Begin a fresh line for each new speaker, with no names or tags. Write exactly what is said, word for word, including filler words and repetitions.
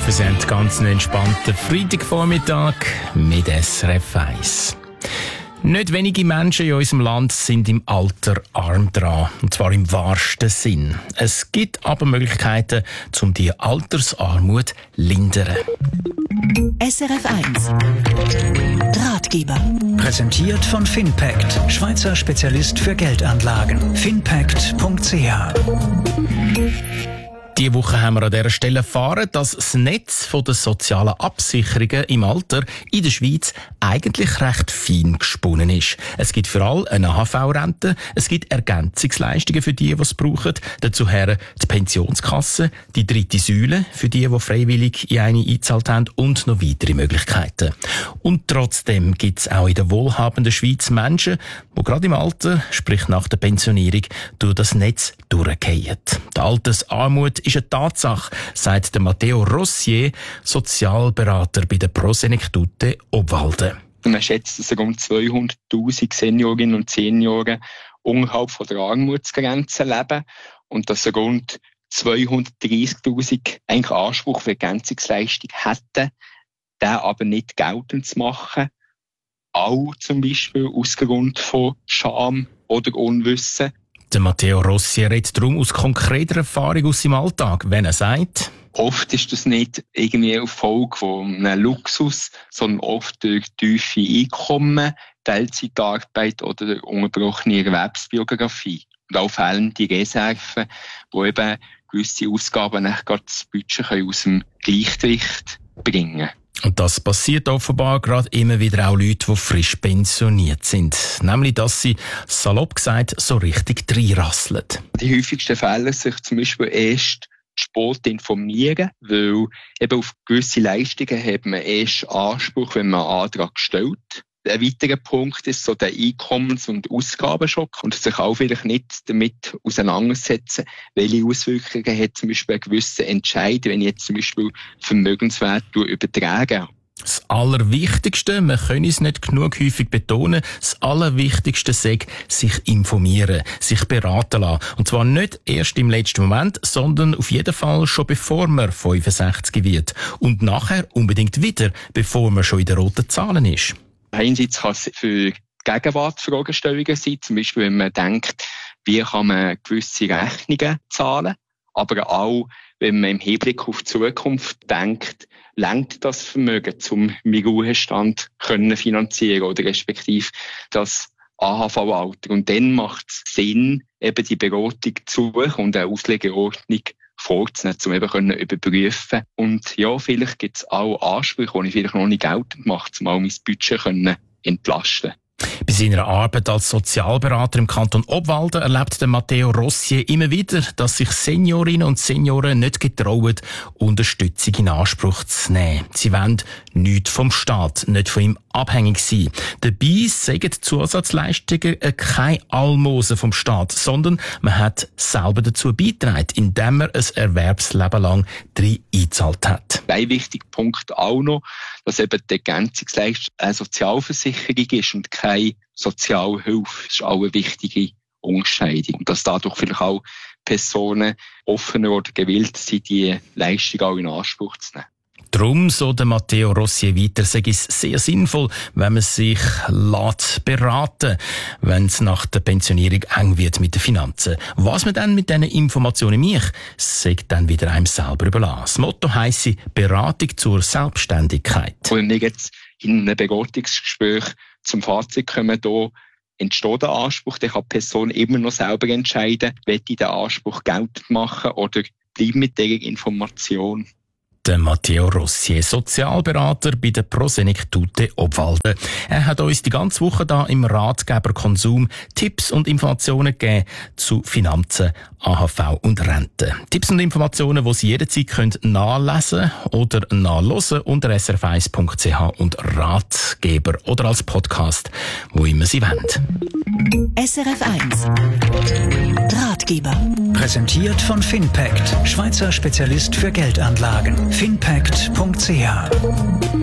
hoffe, Sie haben einen ganz entspannten Freitagvormittag mit S R F eins. Nicht wenige Menschen in unserem Land sind im Alter arm dran, und zwar im wahrsten Sinn. Es gibt aber Möglichkeiten, um die Altersarmut zu lindern.
S R F eins Ratgeber.
Präsentiert von Finpact, Schweizer Spezialist für Geldanlagen. finpact punkt c h.
Diese Woche haben wir an dieser Stelle erfahren, dass das Netz der sozialen Absicherungen im Alter in der Schweiz eigentlich recht fein gesponnen ist. Es gibt für alle eine A H V-Rente, es gibt Ergänzungsleistungen für die, die es brauchen, dazu die Pensionskasse, die dritte Säule für die, die freiwillig in eine eingezahlt haben und noch weitere Möglichkeiten. Und trotzdem gibt es auch in der wohlhabenden Schweiz Menschen, die gerade im Alter, sprich nach der Pensionierung, durch das Netz durchgehen. Die Altersarmut ist eine Tatsache, sagt der Matteo Rossier, Sozialberater bei der Prosenektute Obwalden.
Man schätzt, dass rund zweihunderttausend Seniorinnen und Senioren unterhalb von der Armutsgrenze leben und dass rund zweihundertdreissigtausend eigentlich Anspruch auf Ergänzungsleistung hätten, den aber nicht geltend zu machen. Auch zum Beispiel aus Grund von Scham oder Unwissen.
Der Matteo Rossier redet darum aus konkreter Erfahrung aus seinem Alltag, wenn er sagt:
Oft ist das nicht irgendwie eine Folge von einem Luxus, sondern oft durch tiefe Einkommen, Teilzeitarbeit oder unterbrochene Erwerbsbiografie. Und auch fehlende Reserven, die eben gewisse Ausgaben nicht gerade das Budget aus dem Gleichgewicht bringen können.
Und das passiert offenbar gerade immer wieder auch Leuten, die frisch pensioniert sind. Nämlich, dass sie, salopp gesagt, so richtig reinrasseln.
Die häufigsten Fälle sich zum Beispiel erst spät informieren, weil eben auf gewisse Leistungen hat man erst Anspruch, wenn man einen Antrag stellt. Ein weiterer Punkt ist so der Einkommens- und Ausgabenschock und sich auch vielleicht nicht damit auseinandersetzen, welche Auswirkungen hat zum Beispiel ein gewisser Entscheid, wenn ich jetzt zum Beispiel Vermögenswert übertrage.
Das Allerwichtigste, wir können es nicht genug häufig betonen, das Allerwichtigste sei, sich informieren, sich beraten lassen. Und zwar nicht erst im letzten Moment, sondern auf jeden Fall schon bevor man fünfundsechzig wird. Und nachher unbedingt wieder, bevor man schon in den roten Zahlen ist.
Einerseits kann es für Gegenwartsfragestellungen sein, zum Beispiel wenn man denkt, wie kann man gewisse Rechnungen zahlen, aber auch wenn man im Hinblick auf die Zukunft denkt, reicht das Vermögen, um meinen Ruhestand können finanzieren oder respektive das A H V-Alter. Und dann macht es Sinn, eben die Beratung zu suchen und eine Auslegeordnung vorzunehmen, um eben können überprüfen. Und ja, vielleicht gibt es auch Ansprüche, die ich vielleicht noch nicht geltend mache, um auch mein Budget können entlasten.
Bei seiner Arbeit als Sozialberater im Kanton Obwalden erlebt der Matteo Rossier immer wieder, dass sich Seniorinnen und Senioren nicht getrauen, Unterstützung in Anspruch zu nehmen. Sie wollen nichts vom Staat, nicht von ihm abhängig sein. Dabei sagen Zusatzleistungen keine Almosen vom Staat, sondern man hat selber dazu beigetragen, indem man ein Erwerbsleben lang drin eingezahlt hat.
Ein wichtiger Punkt auch noch, dass eben die Ergänzungsleistung eine Sozialversicherung ist und keine Sozialhilfe. Das ist auch eine wichtige Unterscheidung. Und dass dadurch vielleicht auch Personen offener oder gewillt sind, die Leistung auch in Anspruch zu nehmen.
Darum, so der Matteo Rossier weiter, sage ich es sehr sinnvoll, wenn man sich lässt beraten, wenn es nach der Pensionierung eng wird mit den Finanzen. Was man dann mit diesen Informationen macht, sagt dann wieder einem selber überlassen. Das Motto heisst Beratung zur Selbstständigkeit.
Wenn wir jetzt in einem Beratungsgespräch zum Fazit kommen, da entsteht der Anspruch, dann kann die Person immer noch selber entscheiden, will ich den Anspruch geltend machen oder bleiben mit dieser Information.
Der Matteo Rossier, Sozialberater bei der Prosenektute Obwalden. Er hat uns die ganze Woche da im Ratgeber Konsum Tipps und Informationen gegeben zu Finanzen, A H V und Rente. Tipps und Informationen, die Sie jederzeit können nachlesen oder nachhören unter s r f eins punkt c h und Ratgeber oder als Podcast, wo immer Sie wollen.
S R F eins Ratgeber.
Präsentiert von Finpact, Schweizer Spezialist für Geldanlagen. finpact punkt c h